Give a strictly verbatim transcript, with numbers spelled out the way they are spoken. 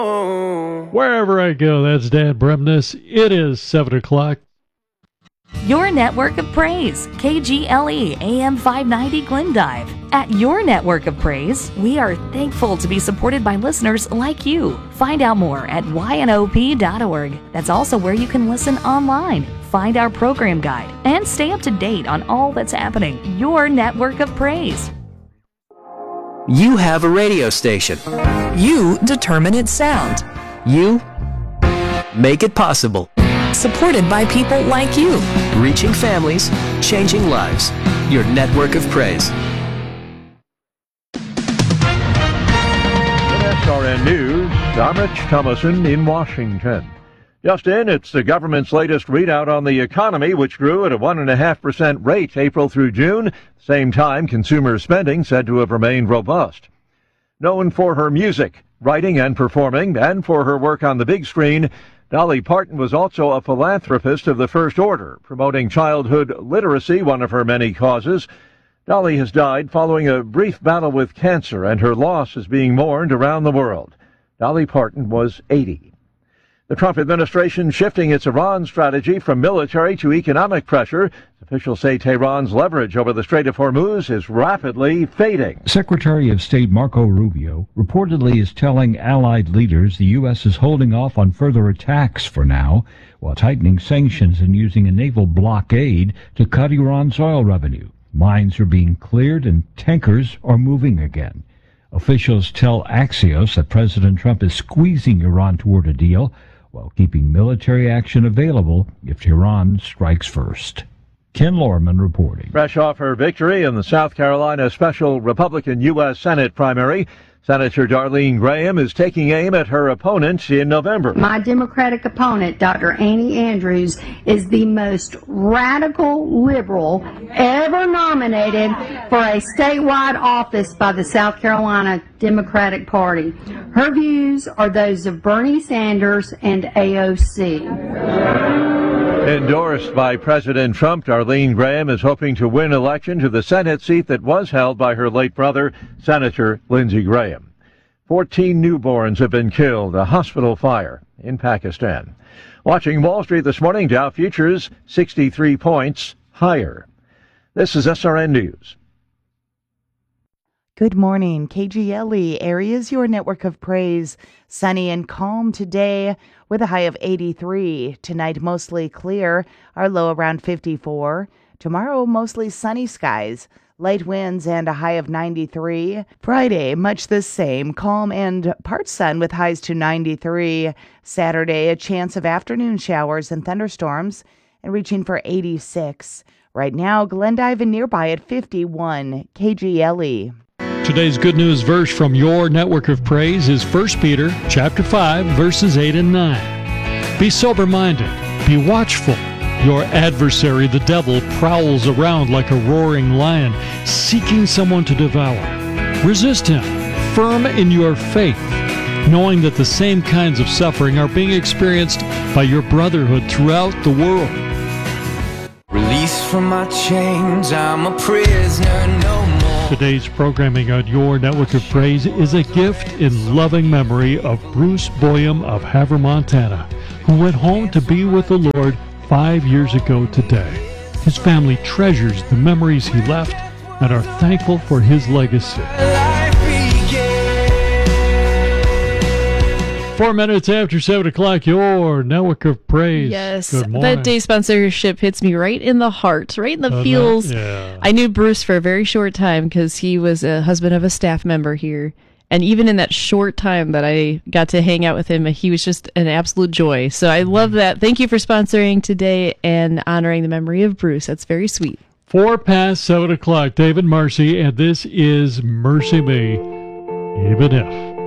Wherever I go, that's Dan Bremnes. It is seven o'clock. Your network of praise, K G L E A M five ninety Glendive. At your network of praise, we are thankful to be supported by listeners like you. Find out more at Y N O P dot org. That's also where you can listen online, find our program guide, and stay up to date on all that's happening. Your network of praise. You have a radio station. You determine its sound. You make it possible. Supported by people like you. Reaching families, changing lives. Your network of praise. S R N News, I'm Rich Thomason in Washington. Just in, it's the government's latest readout on the economy, which grew at a one point five percent rate April through June. Same time, consumer spending said to have remained robust. Known for her music, writing and performing, and for her work on the big screen, Dolly Parton was also a philanthropist of the first order, promoting childhood literacy, one of her many causes. Dolly has died following a brief battle with cancer, and her loss is being mourned around the world. Dolly Parton was eighty. The Trump administration shifting its Iran strategy from military to economic pressure. Officials say Tehran's leverage over the Strait of Hormuz is rapidly fading. Secretary of State Marco Rubio reportedly is telling allied leaders the U S is holding off on further attacks for now, while tightening sanctions and using a naval blockade to cut Iran's oil revenue. Mines are being cleared and tankers are moving again. Officials tell Axios that President Trump is squeezing Iran toward a deal, while keeping military action available if Tehran strikes first. Ken Lorman reporting. Fresh off her victory in the South Carolina special Republican U S Senate primary, Senator Darlene Graham is taking aim at her opponent in November. My Democratic opponent, Doctor Annie Andrews, is the most radical liberal ever nominated for a statewide office by the South Carolina Democratic Party. Her views are those of Bernie Sanders and A O C. Endorsed by President Trump, Darlene Graham is hoping to win election to the Senate seat that was held by her late brother, Senator Lindsey Graham. Fourteen newborns have been killed, a hospital fire in Pakistan. Watching Wall Street this morning, Dow futures sixty-three points higher. This is S R N News. Good morning. K G L E Areas, your network of praise. Sunny and calm today with a high of eighty-three. Tonight, mostly clear. Our low around fifty-four. Tomorrow, mostly sunny skies. Light winds and a high of ninety-three. Friday, much the same. Calm and part sun with highs to ninety-three. Saturday, a chance of afternoon showers and thunderstorms and reaching for eighty-six. Right now, Glendive and nearby at fifty-one. K G L E. Today's good news verse from your network of praise is First Peter chapter five, verses eight and nine. Be sober-minded, be watchful. Your adversary, the devil, prowls around like a roaring lion, seeking someone to devour. Resist him, firm in your faith, knowing that the same kinds of suffering are being experienced by your brotherhood throughout the world. Release from my chains, I'm a prisoner no more. Today's programming on your network of praise is a gift in loving memory of Bruce Boyum of Havre, Montana, who went home to be with the Lord five years ago today. His family treasures the memories he left and are thankful for his legacy. Four minutes after seven o'clock, your network of praise. Yes, Good morning. that day sponsorship hits me right in the heart, right in the Uh, feels. yeah. I knew Bruce for a very short time because he was a husband of a staff member here. And even in that short time that I got to hang out with him, he was just an absolute joy. So I love that. Thank you for sponsoring today and honoring the memory of Bruce. That's very sweet. Four past seven o'clock, David Marcy, and this is Mercy Me, Even If.